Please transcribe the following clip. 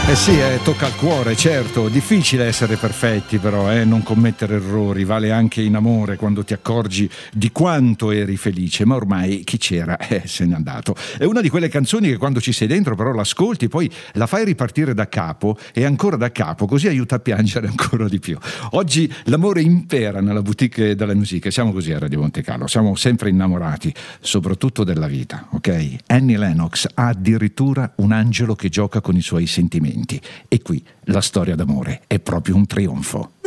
Eh sì, tocca al cuore, certo, difficile essere perfetti però, non commettere errori, vale anche in amore quando ti accorgi di quanto eri felice, ma ormai chi c'era se n'è andato. È una di quelle canzoni che quando ci sei dentro però l'ascolti, poi la fai ripartire da capo e ancora da capo, così aiuta a piangere ancora di più. Oggi l'amore impera nella boutique della musica, siamo così a Radio Monte Carlo, siamo sempre innamorati, soprattutto della vita, ok? Annie Lennox ha addirittura un angelo che gioca con i suoi sentimenti. E qui la storia d'amore è proprio un trionfo.